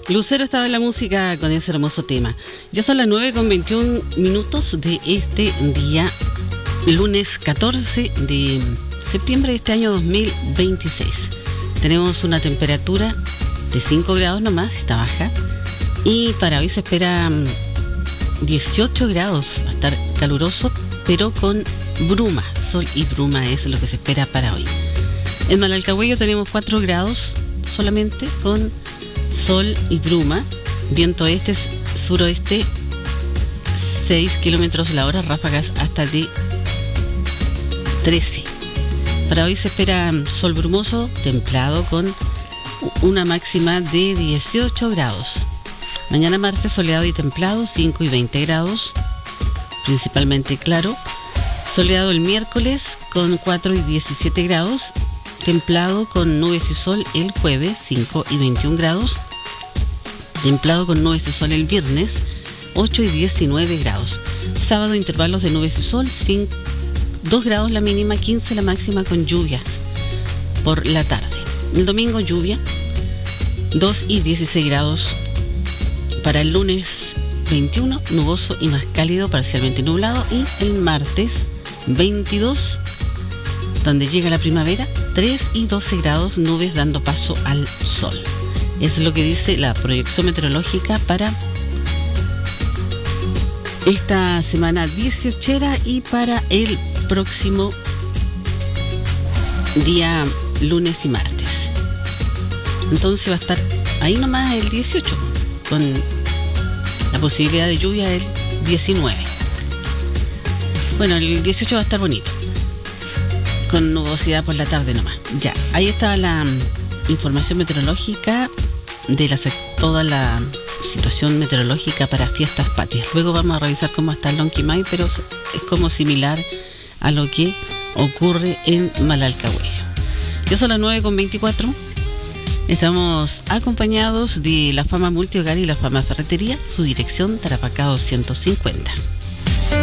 Lucero estaba en la música con ese hermoso tema. Ya son las 9:21 de este día, lunes 14 de septiembre de este año 2026. Tenemos una temperatura de 5 grados nomás, está baja. Y para hoy se espera 18 grados, va a estar caluroso, pero con bruma. Sol y bruma es lo que se espera para hoy. En Malalcahuello tenemos 4 grados solamente, con sol y bruma, viento este, suroeste, 6 kilómetros la hora, ráfagas hasta de 13. Para hoy se espera sol brumoso, templado, con una máxima de 18 grados. Mañana martes soleado y templado, 5 y 20 grados, principalmente claro. Soleado el miércoles con 4 y 17 grados. Templado con nubes y sol el jueves, 5 y 21 grados. Templado con nubes y sol el viernes, 8 y 19 grados. Sábado intervalos de nubes y sol, 2 grados la mínima, 15 la máxima, con lluvias por la tarde. El domingo lluvia, 2 y 16 grados. Para el lunes 21, nuboso y más cálido, parcialmente nublado. Y el martes 22, donde llega la primavera, 3 y 12 grados, nubes dando paso al sol. Eso es lo que dice la proyección meteorológica para esta semana 18 y para el próximo día lunes y martes. Entonces va a estar ahí nomás el 18, con la posibilidad de lluvia el 19. Bueno, el 18 va a estar bonito, con nubosidad por la tarde nomás. Ya, ahí está la información meteorológica de toda la situación meteorológica para fiestas patrias. Luego vamos a revisar cómo está el Lonquimay, pero es como similar a lo que ocurre en Malalcahuello. Ya son las 9:24. Estamos acompañados de la Fama Multihogar y la Fama Ferretería, su dirección Tarapacá 250.